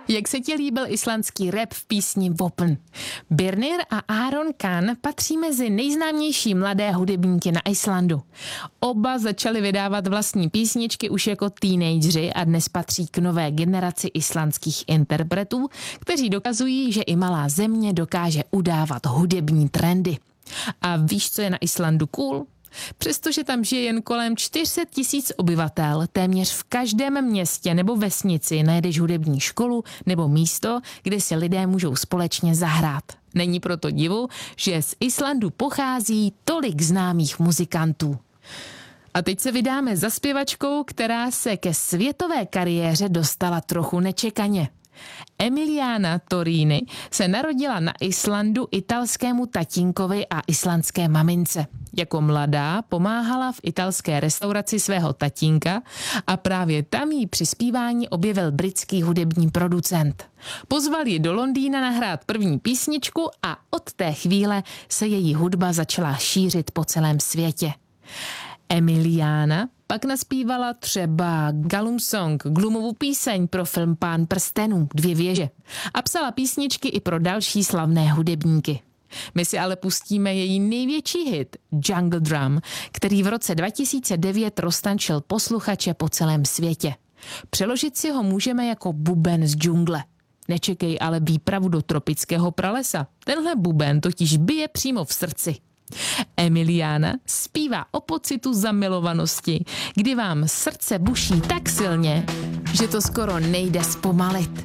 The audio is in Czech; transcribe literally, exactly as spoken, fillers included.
Jak se ti líbil islandský rap v písni Vopn? Birnir a Aron Khan patří mezi nejznámější mladé hudebníky na Islandu. Oba začali vydávat vlastní písničky už jako teenageři a dnes patří k nové generaci islandských interpretů, kteří dokazují, že i malá země dokáže udávat hudební trendy. A víš, co je na Islandu cool? Přestože tam žije jen kolem čtyři sta tisíc obyvatel, téměř v každém městě nebo vesnici najdeš hudební školu nebo místo, kde si lidé můžou společně zahrát. Není proto divu, že z Islandu pochází tolik známých muzikantů. A teď se vydáme za zpěvačkou, která se ke světové kariéře dostala trochu nečekaně. Emiliana Torrini se narodila na Islandu italskému tatínkovi a islandské mamince. Jako mladá pomáhala v italské restauraci svého tatínka a právě tam jí při zpívání objevil britský hudební producent. Pozval ji do Londýna nahrát první písničku a od té chvíle se její hudba začala šířit po celém světě. Emiliana pak naspívala třeba Galum Song, Gloomovou píseň pro film Pán prstenů, Dvě věže a psala písničky i pro další slavné hudebníky. My si ale pustíme její největší hit Jungle Drum, který v roce dva tisíce devět roztančil posluchače po celém světě. Přeložit si ho můžeme jako buben z džungle. Nečekej ale výpravu do tropického pralesa. Tenhle buben totiž bije přímo v srdci. Emiliana zpívá o pocitu zamilovanosti, kdy vám srdce buší tak silně, že to skoro nejde zpomalit.